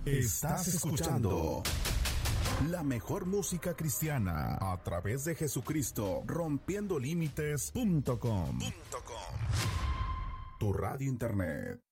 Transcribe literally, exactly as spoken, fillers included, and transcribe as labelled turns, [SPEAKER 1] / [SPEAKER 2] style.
[SPEAKER 1] Estás escuchando la mejor música cristiana a través de Jesucristo, rompiendo límites punto com. Tu radio internet.